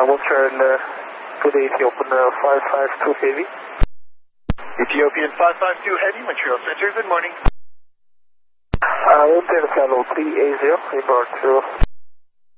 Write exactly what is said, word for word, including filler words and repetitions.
Montreal, uh, today Ethiopian uh, five five two heavy. Ethiopian five five two heavy, Montreal Center, good morning. Uh, Montreal Fellow three eighty, report to